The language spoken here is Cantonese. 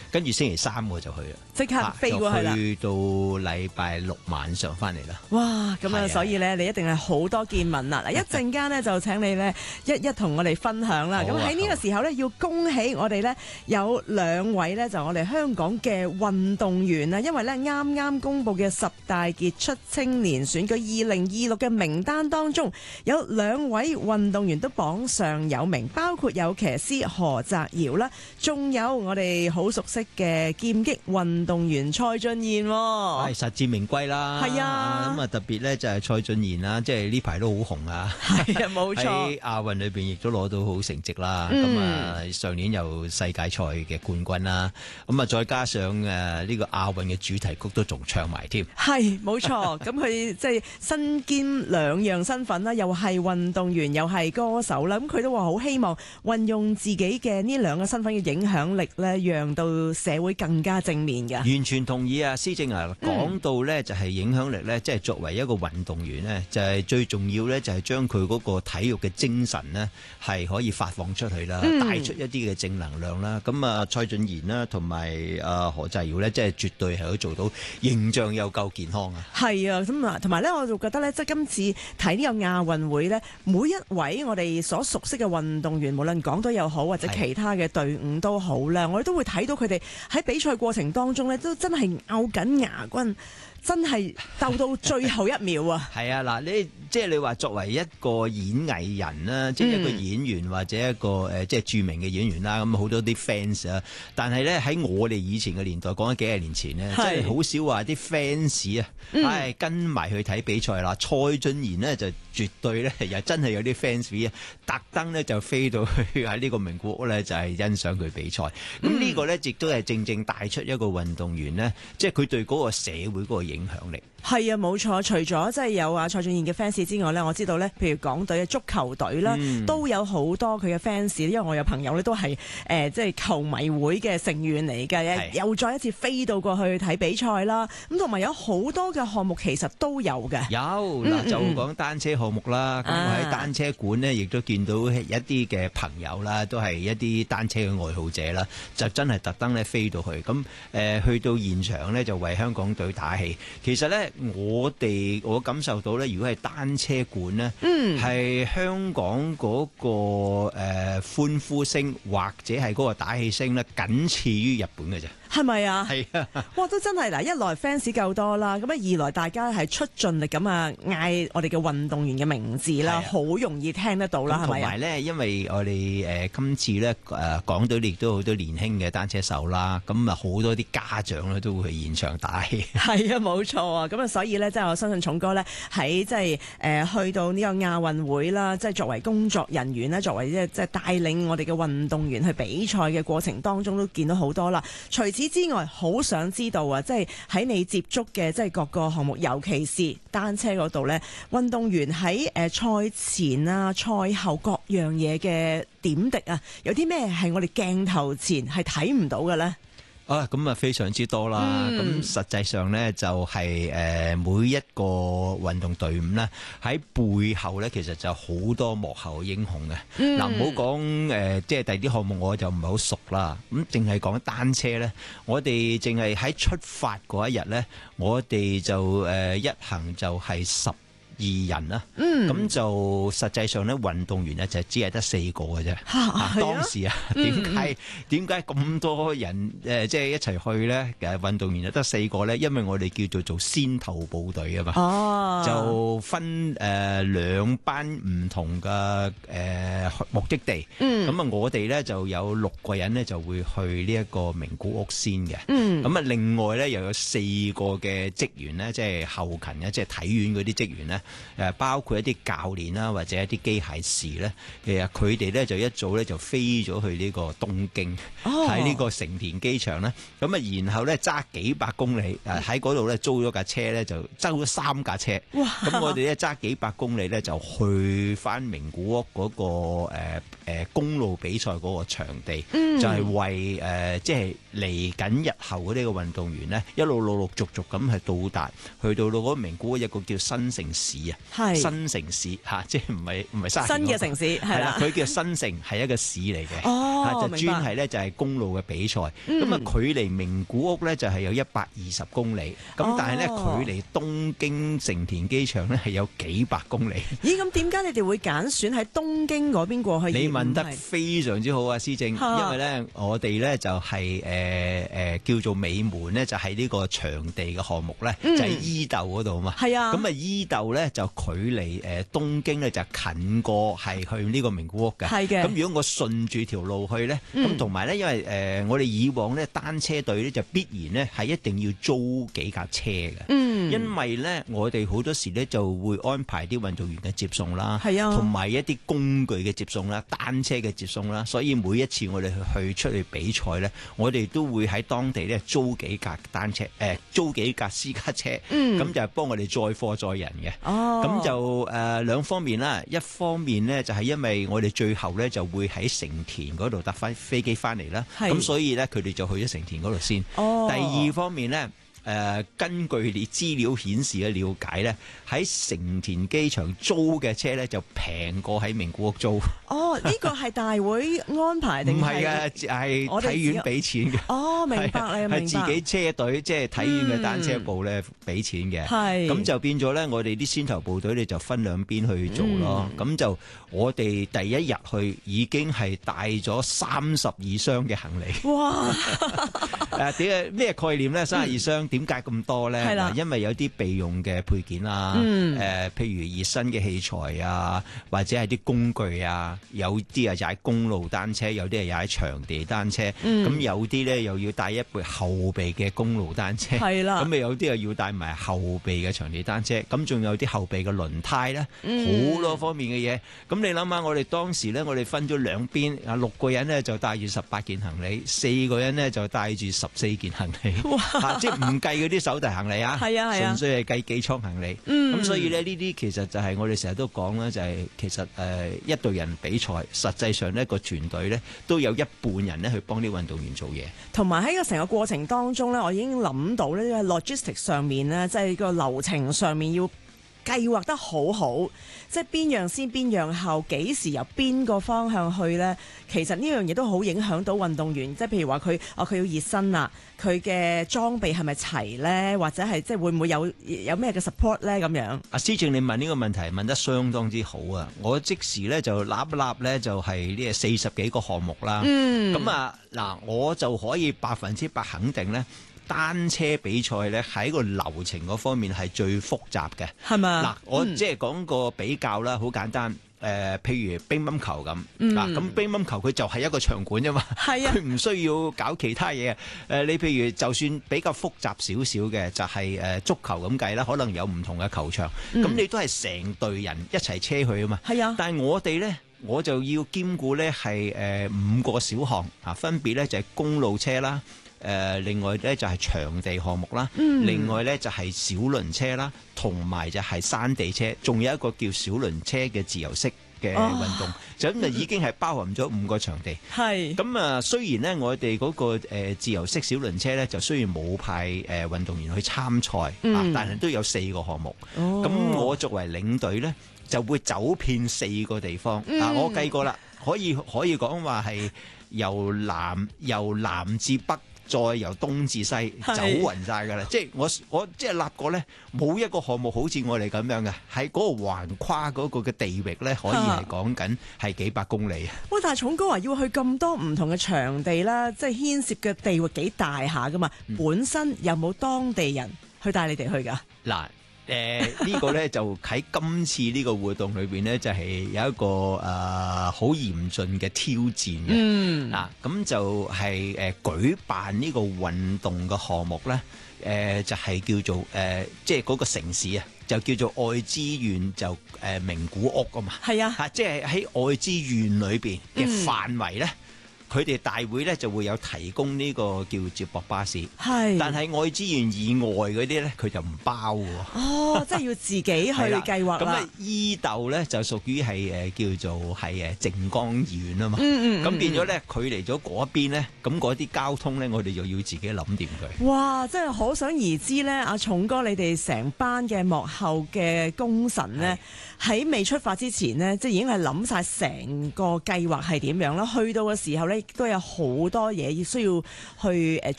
跟住星期3我就去啦， 即刻飛過去啦， 去到禮拜6晚上翻嚟啦。 哇！咁啊，所以咧，你一定係好多見聞啦。嗱，一陣間咧就請你咧一同我哋分享啦。咁喺呢個時候咧，要恭喜我哋咧有2位咧，就我哋香港嘅運動員啊，因為咧啱啱公布嘅10大傑出青年選舉2026嘅名單當中，有2位運動員都榜上有名，包括有騎師何澤堯啦，仲有我哋好熟悉嘅劍擊運動員蔡俊彥。 係實至名歸啦。 係啊， 咁啊特別咧就係蔡俊彥啦，即係呢排都好紅啊。 係啊，冇錯。 喺亞運裏邊亦都攞到好成績啦。咁啊上年又世界賽嘅冠軍啦。咁啊再加上呢個亞運嘅主題曲都仲唱埋添。 係冇錯。咁佢即係身兼2樣身份啦，又係運動員又係歌手啦。咁佢都話好希望運用自己嘅呢2個身份嘅影響力咧，讓到社會更加正面嘅。 完全同意啊，施正啊，講到咧就係影響力咧，即係作為一個運動員咧，就係最重要咧，就係將佢嗰個體育嘅精神咧係可以發放出去啦，帶出一啲嘅正能量啦。咁啊，蔡俊彥啦，同埋何澤堯咧，即係絕對係可以做到形象又夠健康啊。 係啊，咁啊，同埋咧，我就覺得咧，即係今次睇呢個亞運會咧，每一位我哋所熟悉嘅運動員，無論港隊又好或者其他嘅隊伍都好啦，我哋都會睇到佢哋喺比賽過程當中咧，都真係咬緊牙關。真係鬥到最後一秒啊！ 係啊，嗱，即係你話作為一個演藝人啦，即係一個演員或者一個即係著名嘅演員啦，咁好多啲 fans 啊。但係咧喺我哋以前嘅年代，講緊幾廿年前呢，即係好少話啲 fans 啊，跟埋去睇比賽啦。蔡俊彥呢，就絕對咧又真係有啲 fans 啊，特登咧就飛到去喺呢個名古屋咧就係欣賞佢比賽。咁呢個咧亦都係正正帶出一個運動員呢，即係佢對嗰個社會嗰個影響力。 係啊，冇錯。除咗即係有蔡俊彥嘅 fans 之外呢，我知道呢，譬如港隊嘅足球隊啦，都有好多佢嘅 fans。因為我有朋友呢，都係即係球迷會嘅成員嚟嘅，又再一次飛到過去睇比賽啦。咁同埋有好多嘅項目其實都有嘅。 有嗱，就講單車項目啦。咁我喺單車館呢，亦都見到一啲嘅朋友啦，都係一啲單車嘅愛好者啦，就真係特登咧飛到去。咁去到現場呢，就為香港隊打氣。其實呢，我感受到咧，如果係單車館呢，係香港嗰個歡呼聲或者係嗰個打氣聲呢，僅次於日本嘅啫。 係咪啊？ 係啊！ 哇，都真係嗱，一來 fans 夠多啦，咁啊二來大家係出盡力咁啊嗌我哋嘅運動員嘅名字啦，好容易聽得到啦，係咪啊？同埋咧，因為我哋今次咧港隊亦都好多年輕嘅單車手啦，咁啊好多啲家長咧都會去現場打氣。係啊，冇錯啊！咁啊，所以咧，即係我相信重哥咧喺即係去到呢個亞運會啦，即係作為工作人員咧，作為即係帶領我哋嘅運動員去比賽嘅過程當中，都見到好多啦。除此之外，好想知道啊，即係喺你接觸嘅即係各個項目，尤其是單車嗰度呢，運動員喺賽前啊、賽後各樣嘢嘅點滴啊，有啲咩係我哋鏡頭前係睇唔到嘅呢？ 咁啊非常之多啦。咁實際上呢，就係每一個運動隊伍呢，喺背後呢，其實就好多幕後英雄嘅。嗱，唔好講即係第啲項目我就唔係好熟啦。咁淨係講單車呢，我哋淨係喺出發嗰一日呢，我哋就一行就係12人啦，咁就實際上咧運動員咧就只係得4個嘅啫。當時啊，點解咁多人即係一齊去咧？運動員就得4個咧，因為我哋叫做先頭部隊啊嘛，就分2班唔同嘅目的地。咁啊，我哋咧就有6個人咧就會去呢一個名古屋先嘅。咁啊，另外咧又有4個嘅職員咧，即係後勤嘅，即係體院嗰啲職員咧。包括一啲教練啦，或者一啲機械士咧，其實佢哋咧就一早咧就飛咗去呢個東京，喺呢個成田機場咧，咁啊，然後咧揸幾百公里，喺嗰度咧租咗架車咧，就租咗3架車。咁我哋咧揸幾百公里咧就去翻名古屋嗰個公路比賽嗰個場地，就係為即係嚟緊日後嗰啲嘅運動員呢，一路陸陸續續咁係到達，去到嗰個名古屋一個叫新城市啊，新城市嚇，即係唔係新嘅城市係啦， 佢叫新城係一個市嚟嘅，就專係咧就係公路嘅比賽。咁啊，距離名古屋咧就係有120公里，咁但係咧距離東京成田機場咧係有幾百公里。 咦？咁點解你哋會揀選喺東京嗰邊過去？ 你問得非常之好啊，施正，因為咧我哋咧就係叫做尾門咧，就係呢個場地嘅項目咧，就喺伊豆嗰度啊嘛。係啊，咁啊伊豆咧就距離東京咧就近過係去呢個名古屋嘅。係嘅。咁如果我順住條路去咧，咁同埋咧，因為我哋以往咧單車隊咧就必然咧係一定要租幾架車嘅。因為咧我哋好多時咧就會安排啲運動員嘅接送啦，係啊，同埋一啲工具嘅接送啦，單車嘅接送啦，所以每一次我哋去出去比賽咧，我哋都會喺當地咧租幾架單車，租幾架私家車，咁就係幫我哋載貨載人嘅。咁就兩方面啦，一方面咧就係因為我哋最後咧就會喺成田嗰度搭翻飛機翻嚟啦，咁所以咧佢哋就去咗成田嗰度先。第二方面咧。根據你資料顯示嘅了解咧，喺成田機場租嘅車咧就平過喺名古屋租。 呢個係大會安排定係？唔係嘅，係體院俾錢嘅。明白，係自己車隊即係體院嘅單車部咧俾錢嘅。咁就變咗咧，我哋啲先頭部隊咧就分兩邊去做咯。咁就我哋第一日去已經係帶咗32箱嘅行李。哇！點解咩概念咧？32箱點解咁多咧？因為有啲備用嘅配件啊，譬如熱身嘅器材啊，或者係啲工具啊，有啲係踩公路單車，有啲係踩場地單車，咁有啲咧又要帶一部後備嘅公路單車，咁啊有啲又要帶埋後備嘅場地單車，咁仲有啲後備嘅輪胎咧，好多方面嘅嘢。咁你諗下，我哋當時咧，我哋分咗兩邊，6個人咧就帶住18件行李，4個人咧就帶住14件行李，即係唔計嗰啲手提行李啊，純粹係計機艙行李。咁所以咧呢啲其實就係我哋成日都講啦，就係其實一隊人比賽，實際上呢個團隊咧都有一半人咧去幫啲運動員做嘢。同埋喺個成個過程當中咧，我已經諗到呢個 logistics 上面咧，即係個流程上面要計劃得好好，即係邊樣先邊樣後，幾時由邊個方向去呢？其實呢樣嘢都好影響到運動員，即係譬如話佢要熱身啦，佢嘅裝備係咪齊呢？或者係即係會唔會有咩嘅 support 呢？咁樣。阿施正，你問呢個問題問得相當之好啊！我即時咧就立一立咧就係呢40幾個項目啦。咁啊嗱，我就可以100%肯定咧。單車比賽咧喺個流程嗰方面係最複雜嘅，係嘛？嗱，我即係講個比較啦，好簡單。譬如乒乓球咁，咁乒乓球佢就係一個場館啫嘛，佢唔需要搞其他嘢。你譬如就算比較複雜少少嘅，就係足球咁計啦，可能有唔同嘅球場，咁你都係成隊人一齊車去啊嘛。係啊，但係我哋咧，我就要兼顧咧係5個小項啊，分別咧就係公路車啦。另外咧就係場地項目啦，另外咧就係小輪車啦，同埋就係山地車，仲有一個叫小輪車嘅自由式嘅運動，就咁就已經係包含咗5個場地。係咁啊，雖然咧我哋嗰個自由式小輪車咧就雖然冇派運動員去參賽，但係都有4個項目。咁我作為領隊咧，就會走遍4個地方。我計過啦，可以講話係由南至北。再由東至西走勻晒㗎啦，即係我即係立過咧，冇一個項目好似我哋咁樣嘅，喺嗰個橫跨嗰個嘅地域咧，可以係講緊係幾百公里。喂，但係重哥話要去咁多唔同嘅場地啦，即係牽涉嘅地域幾大下㗎嘛？本身有冇當地人去帶你哋去㗎？嗱。呢個咧就喺今次呢個活動裏邊呢，就係有一個好嚴峻嘅挑戰嘅。咁就係舉辦呢個運動嘅項目呢，就係叫做即係嗰個城市啊，就叫做愛知縣就名古屋啊嘛。係啊，即係喺愛知縣裏邊嘅範圍呢。 佢哋大會咧就會有提供呢個叫接駁巴士， 係， 但係愛知縣以外嗰啲咧佢就唔包喎。 哦，即係要自己去計劃啦。 咁伊豆咧就屬於係叫做係靜岡縣啊嘛。咁變咗咧，距離咗嗰邊咧，咁嗰啲交通咧，我哋就要自己諗掂佢。 哇！真係可想而知咧，阿重哥你哋成班嘅幕後嘅功臣咧，喺未出發之前呢，即係已經係諗晒成個計劃係點樣啦。去到嘅時候咧，亦都有好多嘢需要去